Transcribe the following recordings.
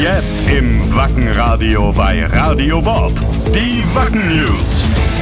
Jetzt im Wacken-Radio bei Radio Bob. Die Wacken News.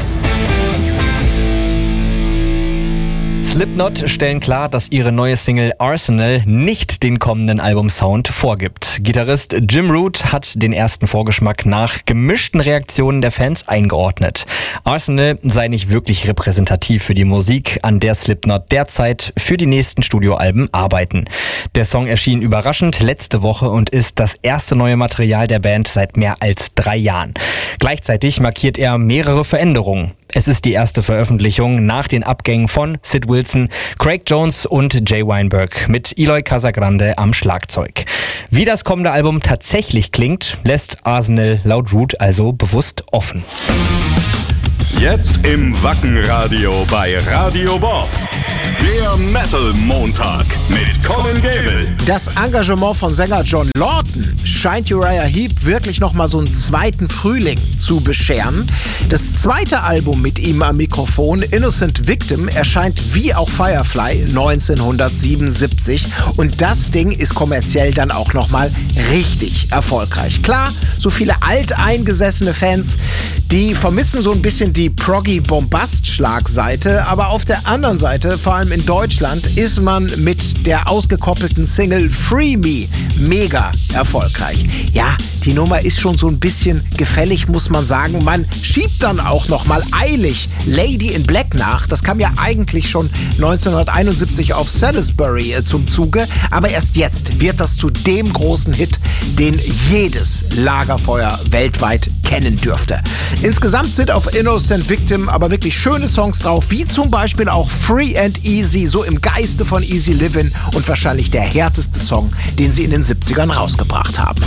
Slipknot stellen klar, dass ihre neue Single Arsenal nicht den kommenden Albumsound vorgibt. Gitarrist Jim Root hat den ersten Vorgeschmack nach gemischten Reaktionen der Fans eingeordnet. Arsenal sei nicht wirklich repräsentativ für die Musik, an der Slipknot derzeit für die nächsten Studioalben arbeiten. Der Song erschien überraschend letzte Woche und ist das erste neue Material der Band seit mehr als 3 Jahren. Gleichzeitig markiert er mehrere Veränderungen. Es ist die erste Veröffentlichung nach den Abgängen von Sid Wilson, Craig Jones und Jay Weinberg mit Eloy Casagrande am Schlagzeug. Wie das kommende Album tatsächlich klingt, lässt Arsenal laut Root also bewusst offen. Jetzt im Wacken-Radio bei Radio Bob. Der Metal-Montag mit Colin Gable. Das Engagement von Sänger John Lawton scheint Uriah Heep wirklich nochmal so einen zweiten Frühling zu bescheren. Das zweite Album mit ihm am Mikrofon, Innocent Victim, erscheint wie auch Firefly 1977. Und das Ding ist kommerziell dann auch nochmal richtig erfolgreich. Klar, so viele alteingesessene Fans, die vermissen so ein bisschen die Proggy-Bombast-Schlagseite. Aber auf der anderen Seite, vor allem in Deutschland, ist man mit der ausgekoppelten Single Free Me mega erfolgreich. Ja, die Nummer ist schon so ein bisschen gefällig, muss man sagen. Man schiebt dann auch nochmal eilig Lady in Black nach. Das kam ja eigentlich schon 1971 auf Salisbury zum Zuge. Aber erst jetzt wird das zu dem großen Hit, den jedes Lagerfeuer weltweit kennen dürfte. Insgesamt sind auf Innocent Victim aber wirklich schöne Songs drauf, wie zum Beispiel auch Free and Easy, so im Geiste von Easy Livin' und wahrscheinlich der härteste Song, den sie in den 70ern rausgebracht haben.